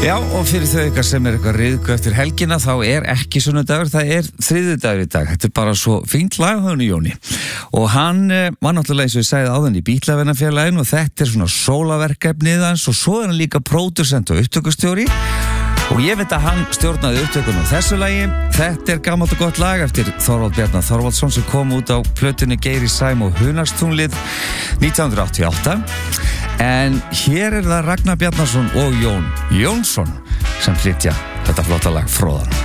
Já, og fyrir þau ykkar sem eitthvað riðgu eftir helgina þá ekki sunnudagur, það þriðjudagur í dag. Þetta bara svo fínt lag hjá honum Jóni. Og hann var náttúrulega eins og ég sagði áðan í Bítlavinafélaginu og þetta svona sólaverkefnið hans og svo hann líka pródusent og upptökustjóri. Og ég veit að hann stjórnaði upptökunum þessu lagi. Þetta gammalt og gott lag eftir Þorvald Bjarnar Þorvaldsson sem kom út á plötunni Geir í Sæm og Hunarstúnlið 1988. En hér það Ragnar Bjarnason og Jón Jónsson sem flytja þetta flotta lag Fróðan.